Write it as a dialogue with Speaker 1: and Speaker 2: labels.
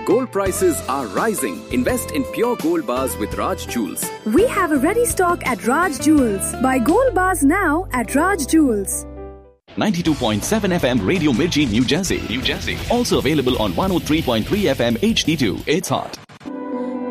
Speaker 1: Gold prices are rising. Invest in pure gold bars with Raj Jewels.
Speaker 2: We have a ready stock at Raj Jewels. Buy gold bars now at Raj Jewels.
Speaker 3: 92.7 FM Radio Mirchi, New Jersey. Also available on 103.3 FM HD2. It's hot.